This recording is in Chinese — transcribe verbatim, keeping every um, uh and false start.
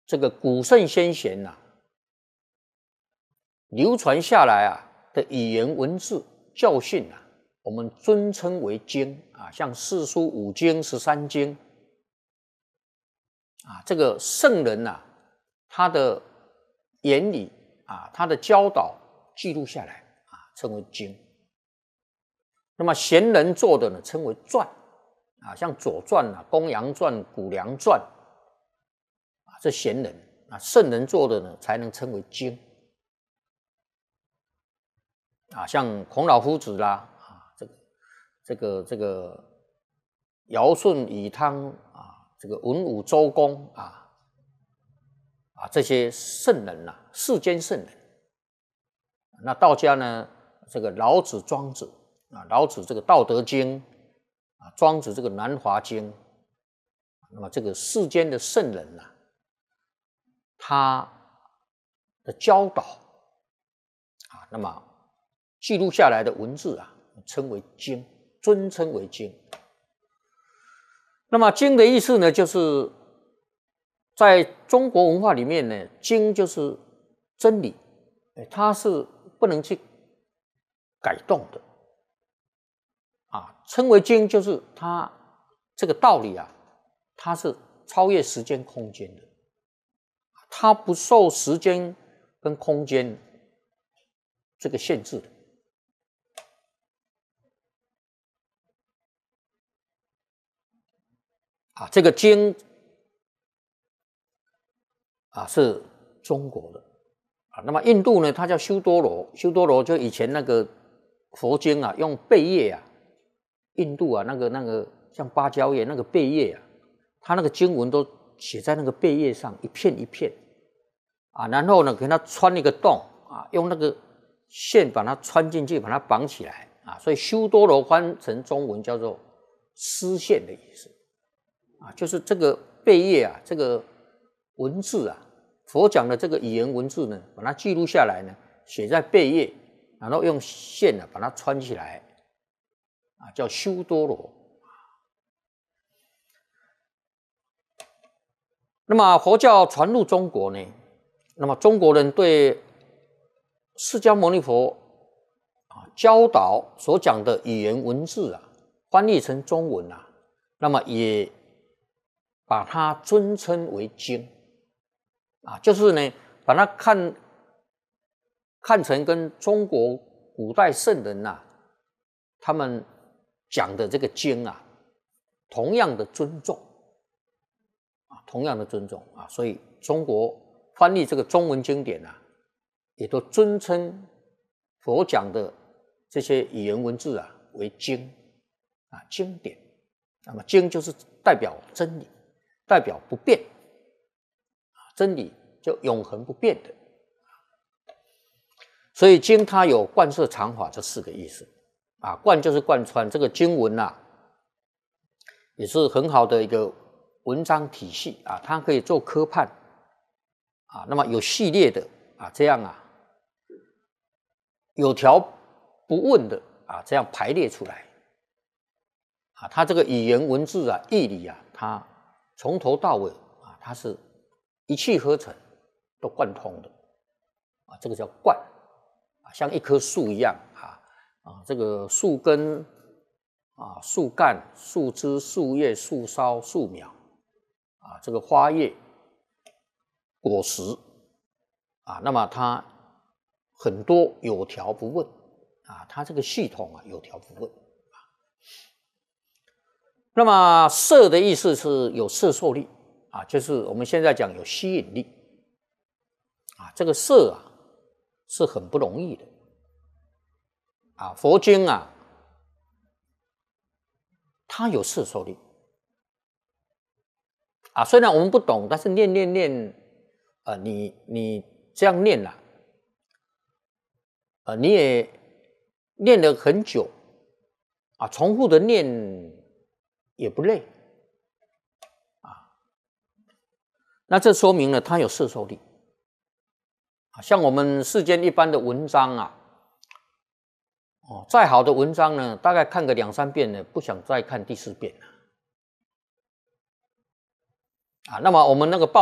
这个古圣先贤呐、啊，流传下来啊的语言文字教训啊，我们尊称为经啊，像四书五经、十三经啊，这个圣人呐、啊，他的言语啊，他的教导记录下来啊，称为经。那么贤人做的呢，称为传啊，像《左传》啊、《公羊传》、《谷梁传》啊，这贤人啊，圣人做的呢，才能称为经啊，像孔老夫子啦啊，这个这个这个尧舜禹汤啊，这个文武周公啊啊，这些圣人呐、啊，世间圣人。那道家呢，这个老子、庄子。啊，老子这个《道德经》啊，庄子这个《南华经》，那么这个世间的圣人呐、啊，他的教导啊，那么记录下来的文字啊，称为经，尊称为经。那么经的意思呢，就是在中国文化里面呢，经就是真理，它是不能去改动的。啊，称为经就是它这个道理啊，它是超越时间空间的，它不受时间跟空间这个限制的。啊，这个经啊是中国的啊，那么印度呢，它叫修多罗，修多罗就以前那个佛经啊，用贝叶啊。印度啊，那个那个像芭蕉叶那个贝叶啊，它那个经文都写在那个贝叶上，一片一片啊，然后呢，给它穿一个洞啊，用那个线把它穿进去，把它绑起来啊，所以修多罗翻成中文叫做丝线的意思啊，就是这个贝叶啊，这个文字啊，佛讲的这个语言文字呢，把它记录下来呢，写在贝叶，然后用线呢把它穿起来。啊，叫修多罗。那么佛教传入中国呢，那么中国人对释迦牟尼佛啊教导所讲的语言文字啊，翻译成中文啊，那么也把它尊称为经啊，就是呢，把它看看成跟中国古代圣人呐、啊，他们讲的这个经啊，同样的尊重啊，同样的尊重啊，所以中国翻译这个中文经典啊，也都尊称佛讲的这些语言文字啊为经啊，经典。那么经就是代表真理，代表不变啊，真理就永恒不变的。所以经它有贯彻常法这四个意思。啊，贯就是贯穿这个经文啊，也是很好的一个文章体系啊，它可以做科判啊，那么有系列的啊，这样啊，有条不紊的啊，这样排列出来啊，它这个语言文字啊、义理啊，它从头到尾啊，它是一气呵成，都贯通的啊，这个叫贯啊，像一棵树一样啊。啊，这个树根啊、树干、树枝、树叶、树梢、树苗啊，这个花叶、果实啊，那么它很多有条不紊啊，它这个系统啊有条不紊啊。那么摄的意思是有摄受力啊，就是我们现在讲有吸引力啊，这个摄啊是很不容易的。啊，佛经啊，它有摄受力啊。虽然我们不懂，但是念念念，呃，你你这样念啦、啊，呃，你也念了很久啊，重复的念也不累啊。那这说明了它有摄受力啊。像我们世间一般的文章啊。哦，再好的文章呢，大概看个两三遍呢，不想再看第四遍了。啊，那么我们那个报